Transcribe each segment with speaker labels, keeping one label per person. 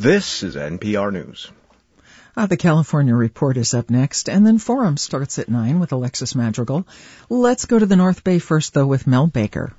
Speaker 1: This is NPR News.
Speaker 2: The California Report is up next, and then Forum starts at 9 with Alexis Madrigal. Let's go to the North Bay first, though, with Mel Baker.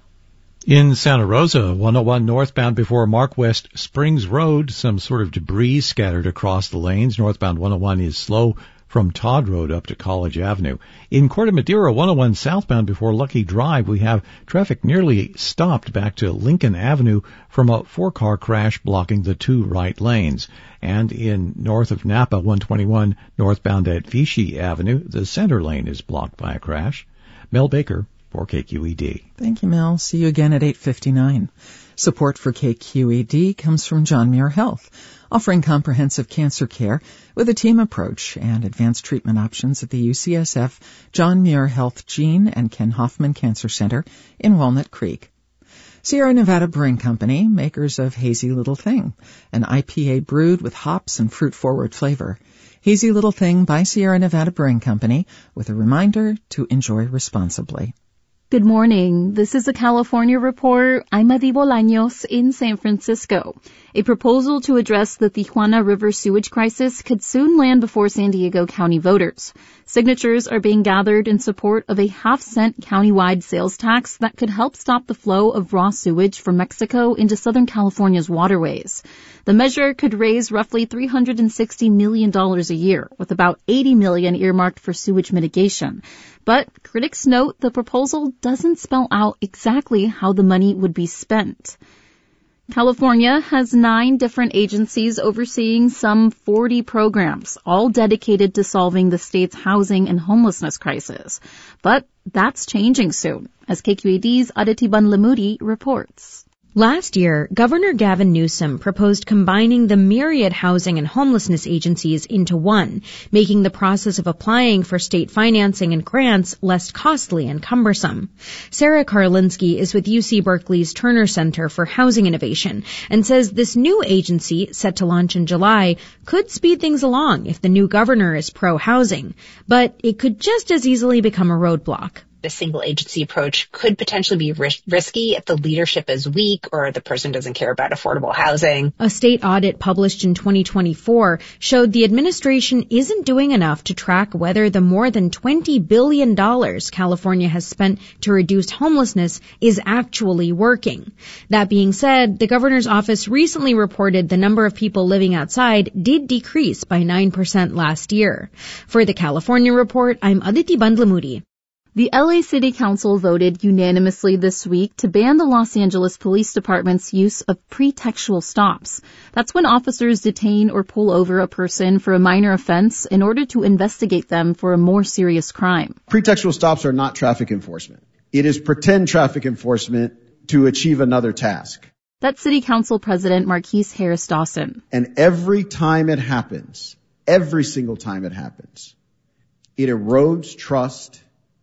Speaker 3: In Santa Rosa, 101 northbound before Mark West Springs Road, some sort of debris scattered across the lanes. Northbound 101 is slow from Todd Road up to College Avenue. In Corte Madera, 101 southbound before Lucky Drive, we have traffic nearly stopped back to Lincoln Avenue from a 4-car crash blocking the 2 right lanes. And in north of Napa, 121 northbound at Vichy Avenue, the center lane is blocked by a crash. Mel Baker for KQED.
Speaker 2: Thank you, Mel. See you again at 8:59. Support for KQED comes from John Muir Health, offering comprehensive cancer care with a team approach and advanced treatment options at the UCSF John Muir Health Gene and Ken Hoffman Cancer Center in Walnut Creek. Sierra Nevada Brewing Company, makers of Hazy Little Thing, an IPA brewed with hops and fruit-forward flavor. Hazy Little Thing by Sierra Nevada Brewing Company, with a reminder to enjoy responsibly.
Speaker 4: Good morning. This is a California Report. I'm Adi Bolaños in San Francisco. A proposal to address the Tijuana River sewage crisis could soon land before San Diego County voters. Signatures are being gathered in support of a half-cent countywide sales tax that could help stop the flow of raw sewage from Mexico into Southern California's waterways. The measure could raise roughly $360 million a year, with about $80 million earmarked for sewage mitigation. But critics note the proposal doesn't spell out exactly how the money would be spent. California has 9 different agencies overseeing some 40 programs, all dedicated to solving the state's housing and homelessness crisis. But that's changing soon, as KQED's Aditi Banlamudi reports.
Speaker 5: Last year, Governor Gavin Newsom proposed combining the myriad housing and homelessness agencies into one, making the process of applying for state financing and grants less costly and cumbersome. Sarah Karlinski is with UC Berkeley's Turner Center for Housing Innovation and says this new agency, set to launch in July, could speed things along if the new governor is pro-housing, but it could just as easily become a roadblock.
Speaker 6: The single agency approach could potentially be risky if the leadership is weak or the person doesn't care about affordable housing.
Speaker 5: A state audit published in 2024 showed the administration isn't doing enough to track whether the more than $20 billion California has spent to reduce homelessness is actually working. That being said, the governor's office recently reported the number of people living outside did decrease by 9% last year. For the California Report, I'm Aditi Bandlamudi.
Speaker 4: The LA City Council voted unanimously this week to ban the Los Angeles Police Department's use of pretextual stops. That's when officers detain or pull over a person for a minor offense in order to investigate them for a more serious crime.
Speaker 7: Pretextual stops are not traffic enforcement. It is pretend traffic enforcement to achieve another task.
Speaker 4: That's City Council President Marquise Harris Dawson.
Speaker 7: And every time it happens, every single time it happens, it erodes trust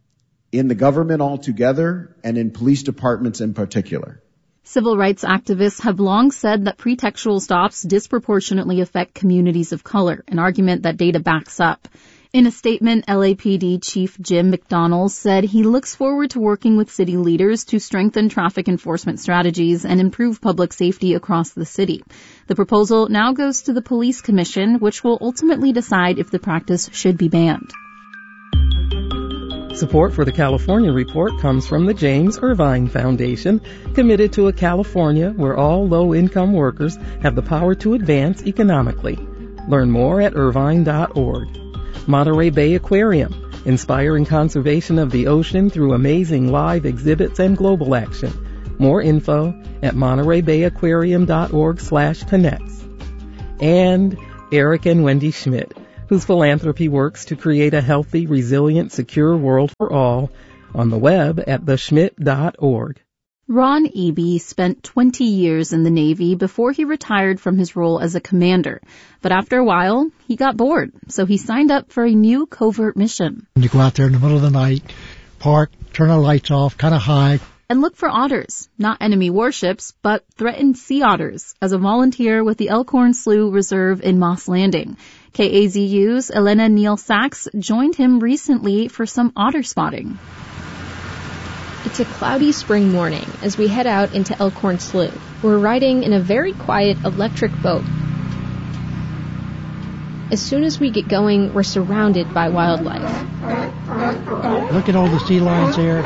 Speaker 7: in the government altogether and in police departments in particular.
Speaker 4: Civil rights activists have long said that pretextual stops disproportionately affect communities of color, an argument that data backs up. In a statement, LAPD Chief Jim McDonnell said he looks forward to working with city leaders to strengthen traffic enforcement strategies and improve public safety across the city. The proposal now goes to the Police Commission, which will ultimately decide if the practice should be banned.
Speaker 8: Support for the California Report comes from the James Irvine Foundation, committed to a California where all low-income workers have the power to advance economically. Learn more at irvine.org. Monterey Bay Aquarium, inspiring conservation of the ocean through amazing live exhibits and global action. More info at montereybayaquarium.org/connects. And Eric and Wendy Schmidt, whose philanthropy works to create a healthy, resilient, secure world for all, on the web at theschmidt.org.
Speaker 4: Ron Eby spent 20 years in the Navy before he retired from his role as a commander. But after a while, he got bored, so he signed up for a new covert mission.
Speaker 9: You go out there in the middle of the night, park, turn the lights off, kind of high,
Speaker 4: and look for otters, not enemy warships, but threatened sea otters, as a volunteer with the Elkhorn Slough Reserve in Moss Landing. KAZU's Elena Neal Sachs joined him recently for some otter spotting.
Speaker 10: It's a cloudy spring morning as we head out into Elkhorn Slough. We're riding in a very quiet electric boat. As soon as we get going, we're surrounded by wildlife.
Speaker 9: Look at all the sea lions there.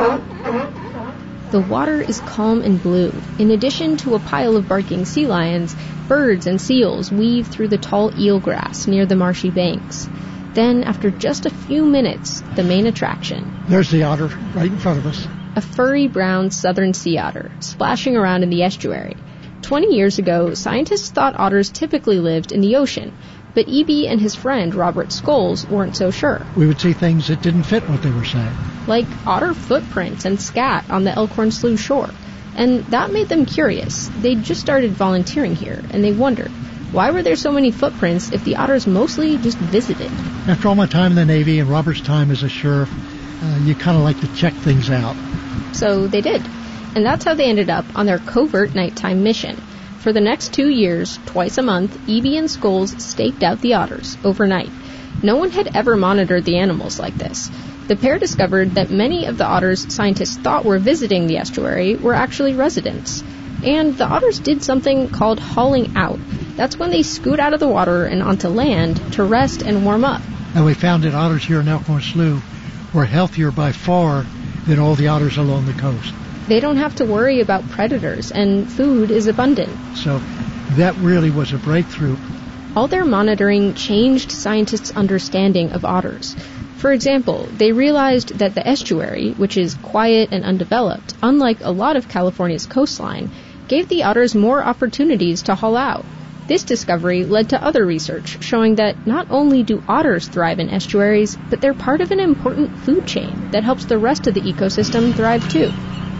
Speaker 10: The water is calm and blue. In addition to a pile of barking sea lions, birds and seals weave through the tall eelgrass near the marshy banks. Then, after just a few minutes, the main attraction.
Speaker 9: There's the otter right in front of us.
Speaker 10: A furry brown southern sea otter, splashing around in the estuary. 20 years ago, scientists thought otters typically lived in the ocean, but E.B. and his friend Robert Scholes weren't so sure.
Speaker 9: We would see things that didn't fit what they were saying.
Speaker 10: Like otter footprints and scat on the Elkhorn Slough shore. And that made them curious. They'd just started volunteering here, and they wondered, why were there so many footprints if the otters mostly just visited?
Speaker 9: After all my time in the Navy and Robert's time as a sheriff, you kind of like to check things out.
Speaker 10: So they did. And that's how they ended up on their covert nighttime mission. For the next 2 years, twice a month, E.B. and Scholes staked out the otters overnight. No one had ever monitored the animals like this. The pair discovered that many of the otters scientists thought were visiting the estuary were actually residents. And the otters did something called hauling out. That's when they scoot out of the water and onto land to rest and warm up.
Speaker 9: And we found that otters here in Elkhorn Slough were healthier by far than all the otters along the coast.
Speaker 10: They don't have to worry about predators, and food is abundant.
Speaker 9: So that really was a breakthrough.
Speaker 10: All their monitoring changed scientists' understanding of otters. For example, they realized that the estuary, which is quiet and undeveloped, unlike a lot of California's coastline, gave the otters more opportunities to haul out. This discovery led to other research showing that not only do otters thrive in estuaries, but they're part of an important food chain that helps the rest of the ecosystem thrive too.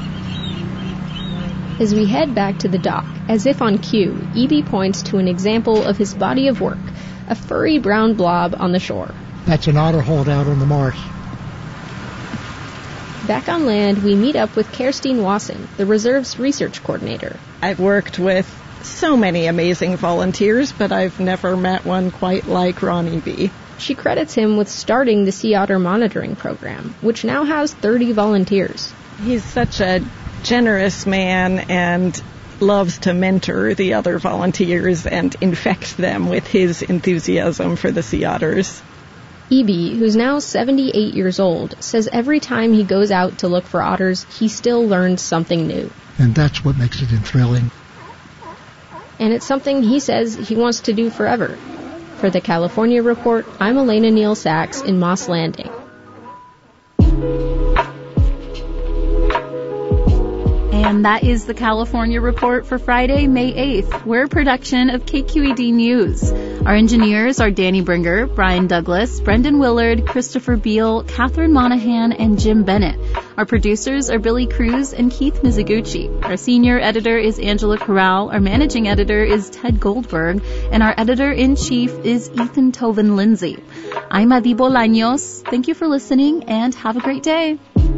Speaker 10: As we head back to the dock, as if on cue, E.B. points to an example of his body of work, a furry brown blob on the shore.
Speaker 9: That's an otter hauled out on the marsh.
Speaker 10: Back on land, we meet up with Kerstin Wasson, the reserve's research coordinator.
Speaker 11: I've worked with so many amazing volunteers, but I've never met one quite like Ronnie B.
Speaker 10: She credits him with starting the Sea Otter Monitoring Program, which now has 30 volunteers.
Speaker 11: He's such a generous man and loves to mentor the other volunteers and infect them with his enthusiasm for the sea otters.
Speaker 10: E.B., who's now 78 years old, says every time he goes out to look for otters, he still learns something new.
Speaker 9: And that's what makes it thrilling.
Speaker 10: And it's something he says he wants to do forever. For the California Report, I'm Elena Neal Sachs in Moss Landing.
Speaker 4: And that is the California Report for Friday, May 8th. We're a production of KQED News. Our engineers are Danny Bringer, Brian Douglas, Brendan Willard, Christopher Beal, Catherine Monahan, and Jim Bennett. Our producers are Billy Cruz and Keith Mizuguchi. Our senior editor is Angela Corral. Our managing editor is Ted Goldberg. And our editor-in-chief is Ethan Toven Lindsay. I'm Adi Bolaños. Thank you for listening and have a great day.